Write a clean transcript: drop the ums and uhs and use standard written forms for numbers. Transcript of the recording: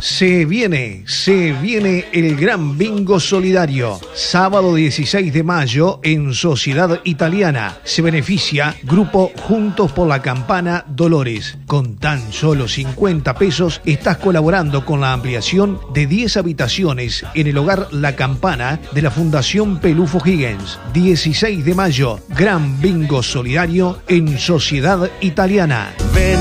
Se viene el gran bingo solidario. Sábado 16 de mayo en Sociedad Italiana. Se beneficia Grupo Juntos por la Campana Dolores. Con tan solo 50 pesos estás colaborando con la ampliación de 10 habitaciones en el hogar La Campana de la Fundación Pelufo Higgins. 16 de mayo, gran bingo solidario en Sociedad Italiana.